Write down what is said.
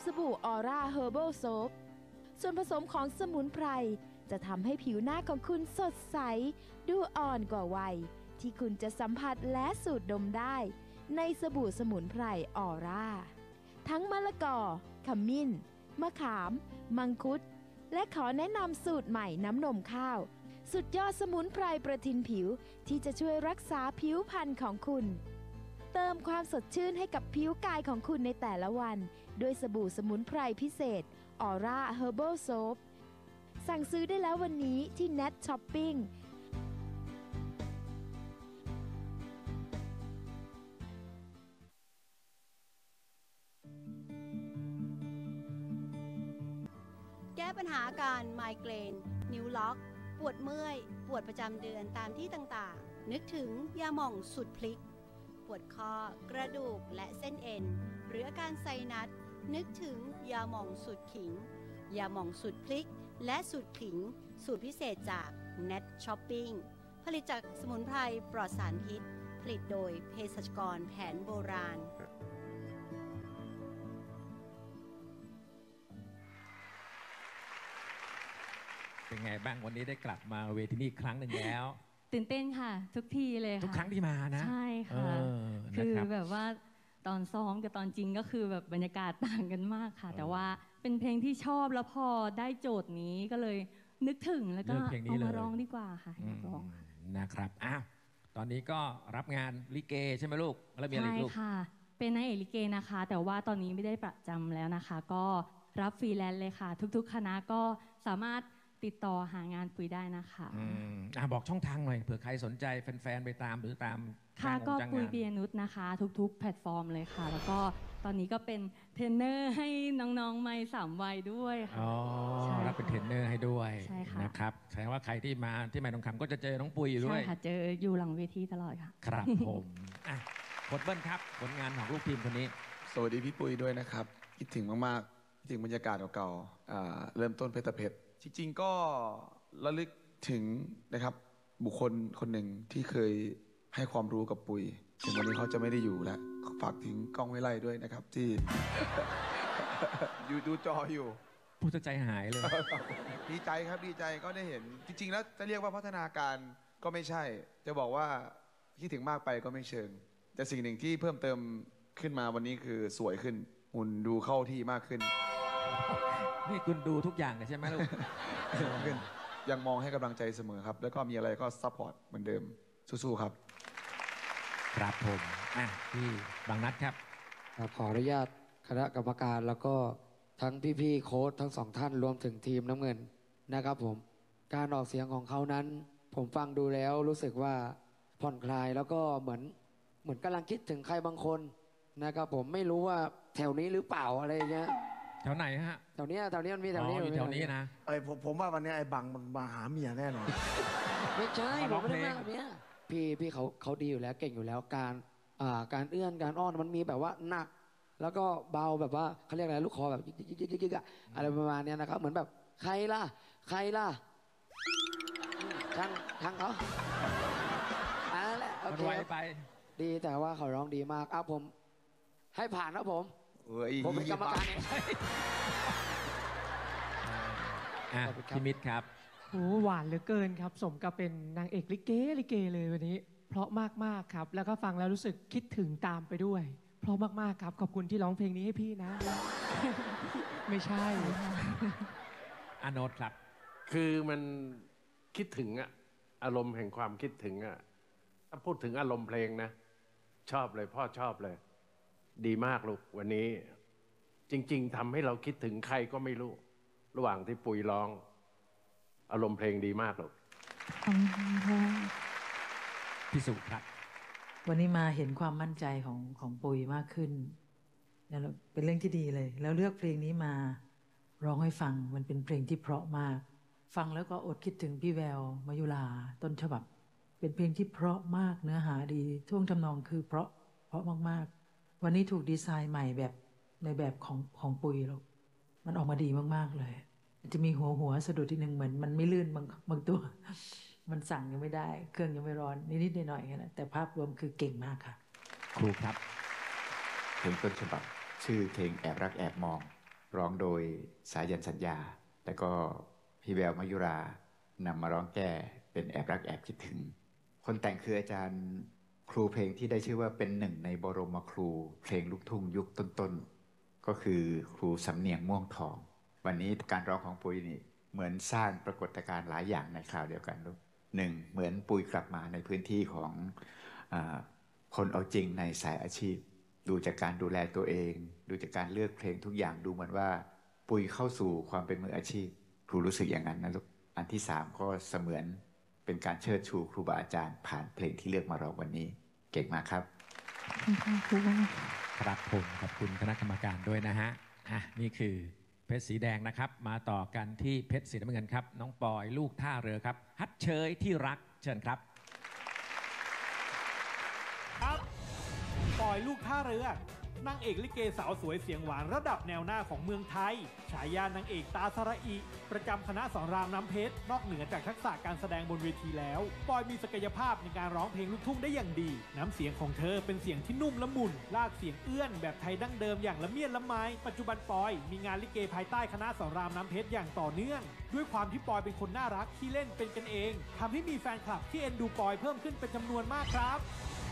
สบู่ออร่าเฮอร์เบิลโซฟส่วนผสมของสมุนไพรจะทำให้ผิวหน้าของคุณสดใสดูอ่อนกว่าวัยที่คุณจะสัมผัสและสูดดมได้ในสบู่สมุนไพรออร่าทั้งมะละกอขมิ้นมะขามมังคุดและขอแนะนำสูตรใหม่น้ำนมข้าวสุดยอดสมุนไพรประทินผิวที่จะช่วยรักษาผิวพรรณของคุณเติมความสดชื่นให้กับผิวกายของคุณในแต่ละวันด้วยสบู่สมุนไพรพิเศษออร่าเฮอร์เบิลโซฟสั่งซื้อได้แล้ววันนี้ที่ Net Shopping แก้ปัญหาอาการไมเกรนนิ้วล็อกปวดเมื่อยปวดประจำเดือนตามที่ต่างๆนึกถึงยาหม่องสุดพลิกปวดคอกระดูกและเส้นเอ็นหรืออาการไซนัสนึกถึงยาหม่องสุดขิงยาหม่องสุดพลิกและสุดขิงสูตรพิเศษจาก Net Shopping ผลิตจากสมุนไพรปลอดสารพิษผลิตโดยเภสัชกรแผนโบราณเป็นไงบ้างวันนี้ได้กลับมาเวทีนี้อีกครั้งหนึ่งแล้วตื่นเต้นค่ะทุกทีเลยค่ะทุกครั้งที่มานะใช่ค่ะคือแบบว่าตอนซ้อมกับตอนจริงก็คือแบบบรรยากาศต่างกันมากค่ะแต่ว่าเป็นเพลงที่ชอบแล้วพอได้โจทย์นี้ก็เลยนึกถึงแล้วก็เอามาร้องดีกว่าค่ะร้องนะครับอ้าวตอนนี้ก็รับงานลิเกใช่ไหมลูกแล้วมีอะไรลูกใช่ค่ะเป็นนายเอกลิเกนะคะแต่ว่าตอนนี้ไม่ได้ประจำแล้วนะคะก็รับฟรีแลนซ์เลยค่ะทุกๆคณะก็สามารถติดต่อหางานปุยได้นะคะบอกช่องทางหน่อยเผื่อใครสนใจแฟนๆไปตามหรือตามค่ะก็ปุยเปียนุชนะคะทุกๆแพลตฟอร์มเลยค่ะแล้วก็ตอนนี้ก็เป็นเทรนเนอร์ให้น้องๆไม่3 วัยด้วยค่ะรับเป็นเทรนเนอร์ให้ด้วยใช่ค่ะนะครับแสดงว่าใครที่มาที่ไม่ทองคำก็จะเจอน้องปุยอยู่ด้วยใช่ค่ะเจออยู่หลังเวทีตลอดค่ะครับผมโค้ชเบิ้ลครับผลงานของลูกทีมคนนี้สวัสดีพี่ปุยด้วยนะครับคิดถึงมากๆคิดถึงบรรยากาศเก่าๆเริ่มต้นเพชรเพชรจริงๆก็ระลึกถึงนะครับบุคคลคนหนึ่งที่เคยให้ความรู้กับปุยถึงวันนี้เขาจะไม่ได้อยู่แล้วฝากถึงกล้องไว้ไล่ด้วยนะครับที่ อยู่ดูจออยู่พูดใจหายเลยดีใจครับดีใจก็ได้เห็นจริงๆแล้วจะเรียกว่าพัฒนาการก็ไม่ใช่จะบอกว่าคิดถึงมากไปก็ไม่เชิงแต่สิ่งหนึ่งที่เพิ่มเติมขึ้นมาวันนี้คือสวยขึ้นหุ่นดูเข้าที่มากขึ้นนี่คุณดูทุกอย่างเลยใช่ไหมลูกขึ้นยังมองให้กำลังใจเสมอครับแล้วก็มีอะไรก็ซัพพอร์ตเหมือนเดิมสู้ๆครับครับผมพี่บางนัดครับขออนุญาตคณะกรรมการแล้วก็ทั้งพี่ๆโค้ชทั้ง2 ท่านรวมถึงทีมน้ำเงินนะครับผมการออกเสียงของเขานั้นผมฟังดูแล้วรู้สึกว่าผ่อนคลายแล้วก็เหมือนกำลังคิดถึงใครบางคนนะครับผมไม่รู้ว่าแถวนี้หรือเปล่าอะไรเงี้ยแถวไหนฮะแถวนี้มันมีแถวนี้อยู่แถวนี้นะผมว่าวันนี้ไอ้บังมันมาหาเมียแน่นอนไม่ใช่ผมไม่ได้มาเมียพี่เขาดีอยู่แล้วเก่งอยู่แล้วการเอื้อนการอ้อนมันมีแบบว่าหนักแล้วก็เบาแบบว่าเขาเรียกอะไรลูกคอแบบยิกๆอะไรประมาณนี้นะครับเหมือนแบบใครล่ะช่างเขาอะไรแหละโอเคไปดีแต่ว่าเขาร้องดีมากผมให้ผ่านนะผมเป็นกรรมการเองพี่มิตรครับโอ้หวานเหลือเกินครับสมกับเป็นนางเอกลิเกเลยวันนี้เพราะมากๆครับแล้วก็ฟังแล้วรู้สึกคิดถึงตามไปด้วยเพราะมากๆครับขอบคุณที่ร้องเพลงนี้ให้พี่นะ ไม่ใช่อาโนตครับคือมันคิดถึงอารมณ์แห่งความคิดถึงถ้าพูดถึงอารมณ์เพลงนะชอบเลยพ่อชอบเลยดีมากลูกวันนี้จริงๆทำให้เราคิดถึงใครก็ไม่รู้ระหว่างที่ปุยร้องอารมณ์เพลงดีมากลูกพี่สุครับวันนี้มาเห็นความมั่นใจของปุยมากขึ้นแล้วเป็นเรื่องที่ดีเลยแล้วเลือกเพลงนี้มาร้องให้ฟังมันเป็นเพลงที่เพราะมากฟังแล้วก็อดคิดถึงพี่แววมายุราต้นฉบับเป็นเพลงที่เพราะมากเนื้อหาดีท่วงทำนองคือเพราะมากๆวันนี้ถูกดีไซน์ใหม่แบบในแบบของปุยแล้วมันออกมาดีมากๆเลยจะมีหัวสะดุดทีนึงเหมือนมันไม่ลื่นบางตัวมันสั่งยังไม่ได้เครื่องยังไม่ร้อนนิดๆหน่อยๆนะแต่ภาพรวมคือเก่งมากค่ะครูครับเพลงต้นฉบับชื่อเพลงแอบรักแอบมองร้องโดยสายันสัญญาแล้วก็พี่แววมายุรานำมาร้องแก้เป็นแอบรักแอบคิดถึงคนแต่งคืออาจารย์ครูเพลงที่ได้ชื่อว่าเป็นหนึ่งในบรมครูเพลงลูกทุ่งยุคต้นๆก็คือครูสำเนียงม่วงทองวันนี้การร้องของปุ้ยนี่เหมือนสร้างปรากฏการณ์หลายอย่างในคราวเดียวกันลูกหนึ่งเหมือนปุ้ยกลับมาในพื้นที่ของคนเอาจริงในสายอาชีพดูจากการดูแลตัวเองดูจากการเลือกเพลงทุกอย่างดูเหมือนว่าปุ้ยเข้าสู่ความเป็นมืออาชีพครูรู้สึกอย่างนั้นนะลูกอันที่สามก็เสมือนเป็นการเชิดชูครูบาอาจารย์ผ่านเพลงที่เลือกมาร้องวันนี้เก่งมากครับครับผมขอบคุณคณะกรรมการด้วยนะฮะนี่คือเพชรสีแดงนะครับมาต่อกันที่เพชรสีน้ำเงินครับน้องปอยลูกท่าเรือครับฮัทเชยที่รักเชิญครับครับปอยลูกท่าเรือนางเอกลิเกสาวสวยเสียงหวานระดับแนวหน้าของเมืองไทยฉายานางเอกตาสระอิประจำคณะสอนรามน้ำเพชรนอกเหนือจากทักษะการแสดงบนเวทีแล้วปอยมีศักยภาพในการร้องเพลงลูกทุ่งได้อย่างดีน้ำเสียงของเธอเป็นเสียงที่นุ่มละมุนลากเสียงเอื้อนแบบไทยดั้งเดิมอย่างละเมียดละไมปัจจุบันปอยมีงานลิเกภายใต้คณะสอนรามน้ำเพชรอย่างต่อเนื่องด้วยความที่ปอยเป็นคนน่ารักที่เล่นเป็นกันเองทำให้มีแฟนคลับที่เอ็นดูปอยเพิ่มขึ้นเป็นจำนวนมากครับ